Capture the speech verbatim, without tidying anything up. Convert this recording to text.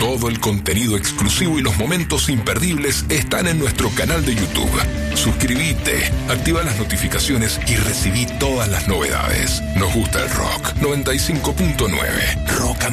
Todo el contenido exclusivo y los momentos imperdibles están en nuestro canal de YouTube. Suscríbete, activa las notificaciones y recibí todas las novedades. Nos gusta el rock. noventa y cinco punto nueve. Rock